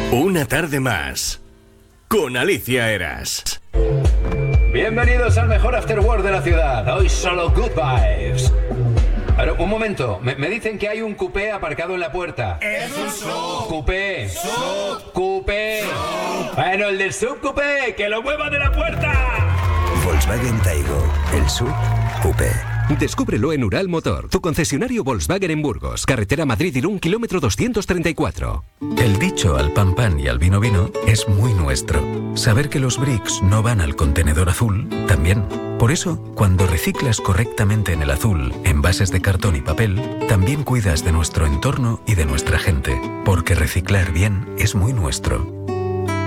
Una tarde más con Alicia Eras. Bienvenidos al mejor afterwork de la ciudad. Hoy solo good vibes. Pero un momento, me dicen que hay un coupé aparcado en la puerta. ¡Es un sub! ¡Coupé! ¡Sub! ¡Coupé! ¡Sub! Bueno, el del sub-coupé, ¡que lo mueva de la puerta! Volkswagen Taigo, el sub-coupé. Descúbrelo en Ural Motor, tu concesionario Volkswagen en Burgos, carretera Madrid-Irún, kilómetro 234. El dicho al pan pan y al vino vino es muy nuestro. Saber que los bricks no van al contenedor azul, también. Por eso, cuando reciclas correctamente en el azul, envases de cartón y papel, también cuidas de nuestro entorno y de nuestra gente. Porque reciclar bien es muy nuestro.